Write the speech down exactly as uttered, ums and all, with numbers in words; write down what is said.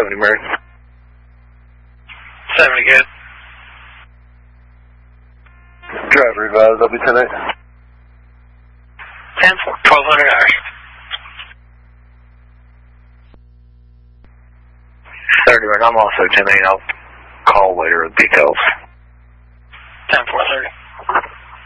seventy, Mary. seventy, good. Driver advised, I'll be ten eight. ten four, twelve hundred hours. thirty, right, I'm also ten eight. I'll call later with details. ten four thirty.